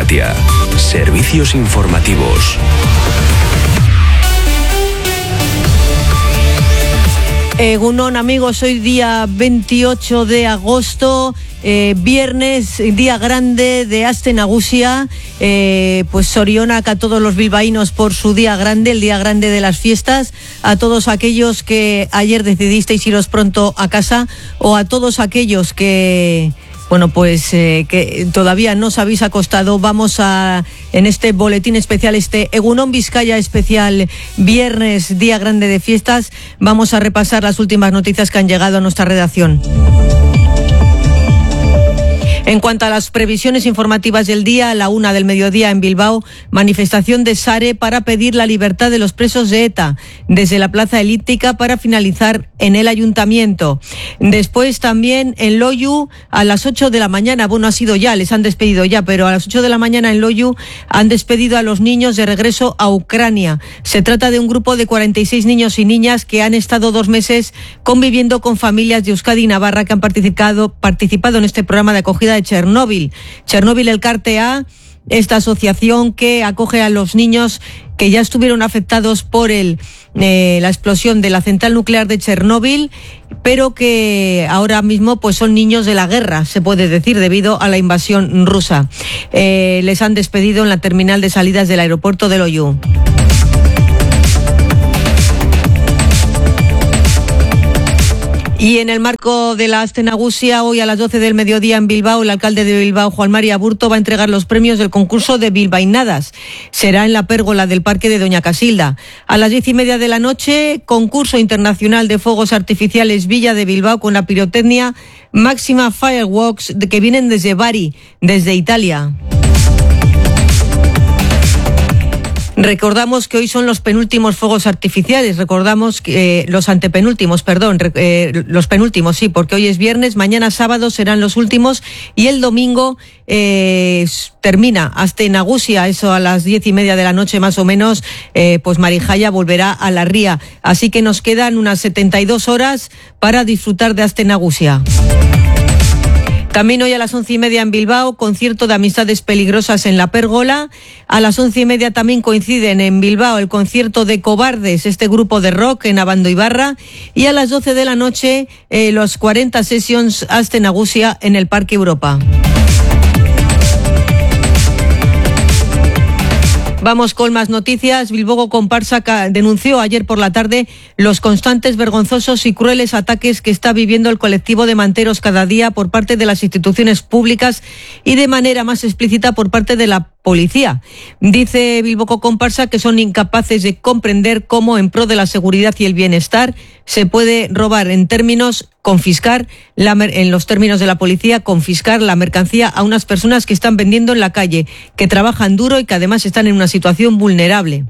Ratia. Servicios informativos. Egunon, amigos, hoy día 28 de agosto, viernes, día grande de Aste Nagusia, pues sorionak a todos los bilbaínos por su día grande, el día grande de las fiestas, a todos aquellos que ayer decidisteis iros pronto a casa, o a todos aquellos que... Bueno, pues que todavía no os habéis acostado. Vamos a, en este boletín especial, este Egunon Vizcaya especial, viernes, día grande de fiestas, vamos a repasar las últimas noticias que han llegado a nuestra redacción. En cuanto a las previsiones informativas del día, a la 1 del mediodía en Bilbao, manifestación de Sare para pedir la libertad de los presos de ETA, desde la Plaza Elíptica para finalizar en el Ayuntamiento. Después también en Loiu, a las 8 de la mañana, bueno, ha sido ya, les han despedido ya, pero a las 8 de la mañana en Loiu han despedido a los niños de regreso a Ucrania. Se trata de un grupo de 46 niños y niñas que han estado 2 meses conviviendo con familias de Euskadi y Navarra que han participado en este programa de acogida de Chernóbil. Chernóbil Elkarte A, esta asociación que acoge a los niños que ya estuvieron afectados por la explosión de la central nuclear de Chernóbil, pero que ahora mismo pues son niños de la guerra, se puede decir, debido a la invasión rusa. Les han despedido en la terminal de salidas del aeropuerto de Loiu. Y en el marco de la Aste Nagusia, hoy a las 12 del mediodía en Bilbao, el alcalde de Bilbao, Juan Mari Aburto, va a entregar los premios del concurso de bilbainadas. Será en la pérgola del Parque de Doña Casilda. A las 10:30 de la noche, concurso internacional de fuegos artificiales Villa de Bilbao con la pirotecnia Máxima Fireworks, que vienen desde Bari, desde Italia. Recordamos que hoy son los penúltimos fuegos artificiales, recordamos que los antepenúltimos, los penúltimos, sí, porque hoy es viernes, mañana sábado serán los últimos y el domingo termina Aste Nagusia, eso a las 10:30 de la noche más o menos, pues Marijaya volverá a la ría, así que nos quedan unas 72 horas para disfrutar de Aste Nagusia. También hoy a las 11:30 en Bilbao, concierto de Amistades Peligrosas en la Pérgola. A las 11:30 también coinciden en Bilbao el concierto de Cobardes, este grupo de rock en Abando Ibarra. Y a las 12 de la noche los 40 Sessions Aste Nagusia en el Parque Europa. Vamos con más noticias. Bilbao Comparsa denunció ayer por la tarde los constantes, vergonzosos y crueles ataques que está viviendo el colectivo de manteros cada día por parte de las instituciones públicas y de manera más explícita por parte de la policía. Dice Bilbao Comparsa que son incapaces de comprender cómo en pro de la seguridad y el bienestar se puede robar confiscar en los términos de la policía, confiscar la mercancía a unas personas que están vendiendo en la calle, que trabajan duro y que además están en una situación vulnerable.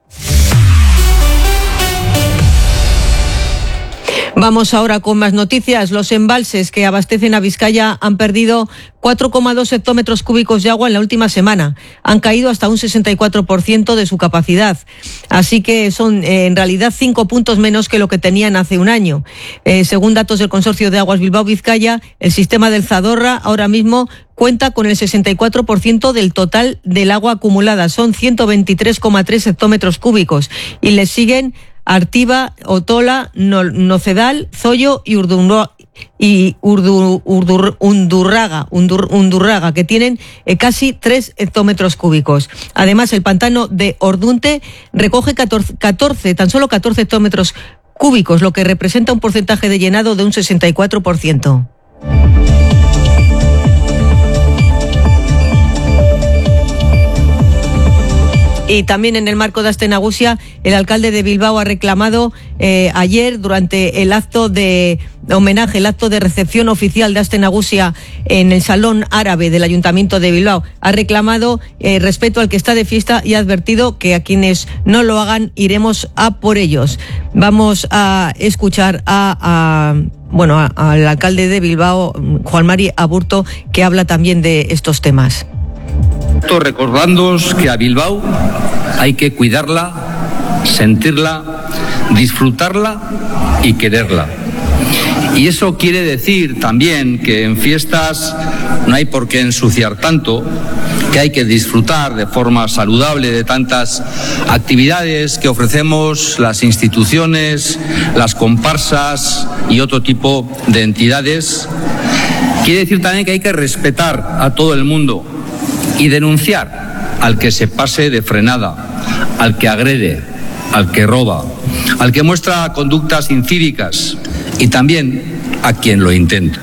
Vamos ahora con más noticias. Los embalses que abastecen a Vizcaya han perdido 4,2 hectómetros cúbicos de agua en la última semana. Han caído hasta un 64% de su capacidad. Así que son en realidad 5 puntos menos que lo que tenían hace un año. Según datos del Consorcio de Aguas Bilbao-Vizcaya, el sistema del Zadorra ahora mismo cuenta con el 64% del total del agua acumulada. Son 123,3 hectómetros cúbicos. Y le siguen Artiva, Otola, Nocedal, Zoyo y Undurraga, que tienen casi 3 hectómetros cúbicos. Además, el pantano de Ordunte recoge tan solo 14 hectómetros cúbicos, lo que representa un porcentaje de llenado de un 64%. Y también en el marco de Aste Nagusia, el alcalde de Bilbao ha reclamado ayer, durante el acto de homenaje, el acto de recepción oficial de Aste Nagusia en el Salón Árabe del Ayuntamiento de Bilbao, ha reclamado respeto al que está de fiesta y ha advertido que a quienes no lo hagan iremos a por ellos. Vamos a escuchar al alcalde de Bilbao, Juan Mari Aburto, que habla también de estos temas. Recordándoos que a Bilbao hay que cuidarla, sentirla, disfrutarla y quererla. Y eso quiere decir también que en fiestas no hay por qué ensuciar tanto, que hay que disfrutar de forma saludable de tantas actividades que ofrecemos las instituciones, las comparsas y otro tipo de entidades. Quiere decir también que hay que respetar a todo el mundo y denunciar al que se pase de frenada, al que agrede, al que roba, al que muestra conductas incívicas y también a quien lo intenta.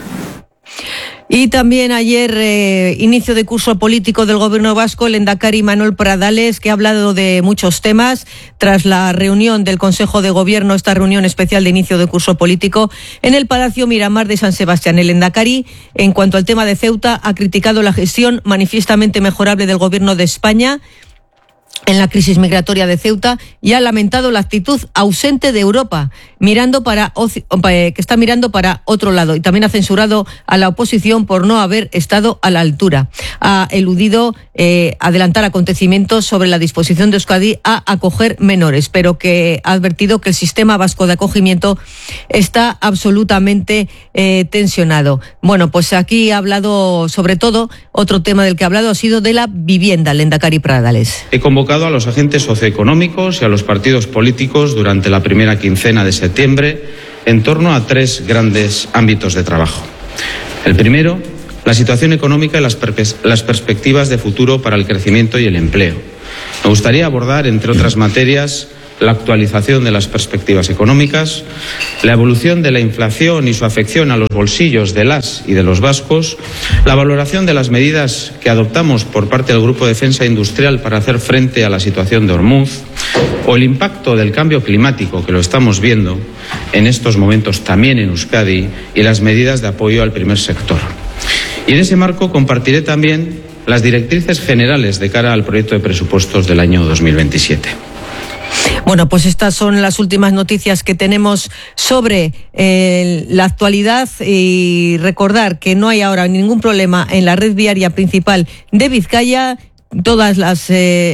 Y también ayer, inicio de curso político del Gobierno vasco, el lehendakari Manuel Pradales, que ha hablado de muchos temas tras la reunión del Consejo de Gobierno, esta reunión especial de inicio de curso político, en el Palacio Miramar de San Sebastián. El lehendakari, en cuanto al tema de Ceuta, ha criticado la gestión manifiestamente mejorable del Gobierno de España en la crisis migratoria de Ceuta y ha lamentado la actitud ausente de Europa, que está mirando para otro lado, y también ha censurado a la oposición por no haber estado a la altura. Ha eludido adelantar acontecimientos sobre la disposición de Euskadi a acoger menores, pero que ha advertido que el sistema vasco de acogimiento está absolutamente tensionado. Bueno, pues aquí ha hablado, sobre todo, otro tema del que ha hablado ha sido de la vivienda, el lehendakari Pradales. He convocado a los agentes socioeconómicos y a los partidos políticos durante la primera quincena de septiembre en torno a 3 grandes ámbitos de trabajo. El primero, la situación económica y las perspectivas de futuro para el crecimiento y el empleo. Me gustaría abordar, entre otras materias, la actualización de las perspectivas económicas, la evolución de la inflación y su afección a los bolsillos de las y de los vascos, la valoración de las medidas que adoptamos por parte del Grupo de Defensa Industrial para hacer frente a la situación de Ormuz, o el impacto del cambio climático, que lo estamos viendo en estos momentos también en Euskadi, y las medidas de apoyo al primer sector. Y en ese marco compartiré también las directrices generales de cara al proyecto de presupuestos del año 2027. Bueno, pues estas son las últimas noticias que tenemos sobre la actualidad, y recordar que no hay ahora ningún problema en la red viaria principal de Vizcaya. Todas las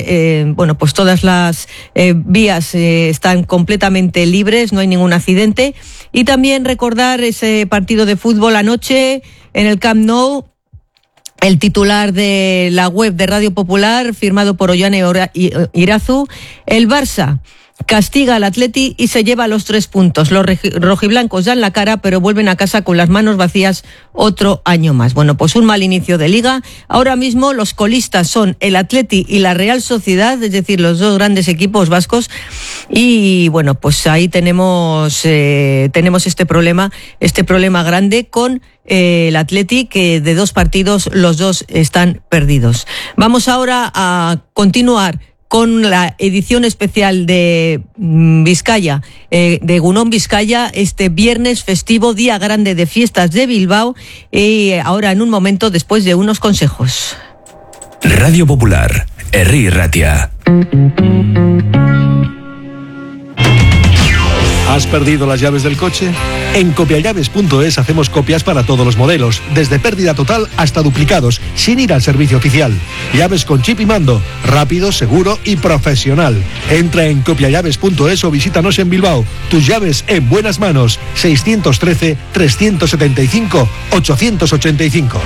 vías están completamente libres, no hay ningún accidente. Y también recordar ese partido de fútbol anoche en el Camp Nou. El titular de la web de Radio Popular, firmado por Ollane Irazu: el Barça castiga al Atleti y se lleva los 3 puntos. Los rojiblancos dan la cara, pero vuelven a casa con las manos vacías otro año más. Bueno, pues un mal inicio de liga. Ahora mismo los colistas son el Atleti y la Real Sociedad, es decir, los 2 grandes equipos vascos. Y bueno, pues ahí tenemos este problema grande con el Atleti, que de 2 partidos los 2 están perdidos. Vamos ahora a continuar con la edición especial de Vizcaya, de Egunon Vizcaya, este viernes festivo, día grande de fiestas de Bilbao, y ahora en un momento, después de unos consejos. Radio Popular, Herri Ratia. ¿Has perdido las llaves del coche? En copiallaves.es hacemos copias para todos los modelos, desde pérdida total hasta duplicados, sin ir al servicio oficial. Llaves con chip y mando, rápido, seguro y profesional. Entra en copiallaves.es o visítanos en Bilbao. Tus llaves en buenas manos. 613-375-885.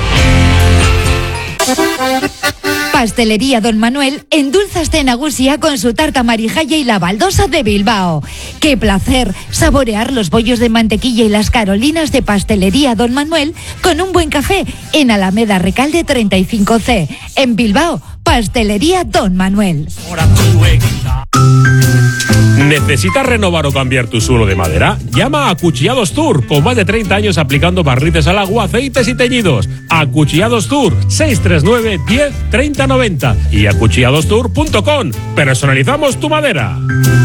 Pastelería Don Manuel endulza este nagusia con su tarta marijaya y la baldosa de Bilbao. ¡Qué placer saborear los bollos de mantequilla y las carolinas de Pastelería Don Manuel con un buen café en Alameda Recalde 35C! En Bilbao, Pastelería Don Manuel. ¿Necesitas renovar o cambiar tu suelo de madera? Llama a Acuchillados Tour, con más de 30 años aplicando barnices al agua, aceites y teñidos. Acuchillados Tour, 639 10 30 90 y acuchilladostour.com. Personalizamos tu madera.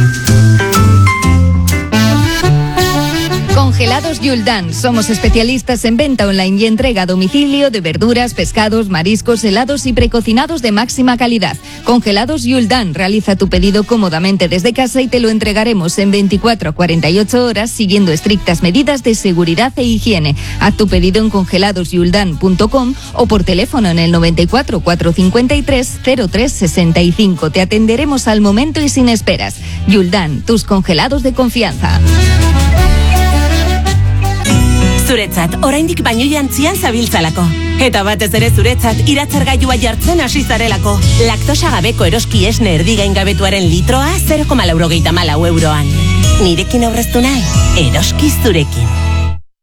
Congelados Yuldan. Somos especialistas en venta online y entrega a domicilio de verduras, pescados, mariscos, helados y precocinados de máxima calidad. Congelados Yuldan. Realiza tu pedido cómodamente desde casa y te lo entregaremos en 24 a 48 horas siguiendo estrictas medidas de seguridad e higiene. Haz tu pedido en congeladosyuldan.com o por teléfono en el 94 453 03 65. Te atenderemos al momento y sin esperas. Yuldan, tus congelados de confianza. Zuretzat, oraindik baino jantzian zabiltzalako. Eta batez ere zuretzat, iratzargailua jartzen hasi zarelako. Laktosa gabeko eroski esne erdigaingabetuaren litroa 0,84 euroan. Nirekin aurreztu nahi, eroski zurekin.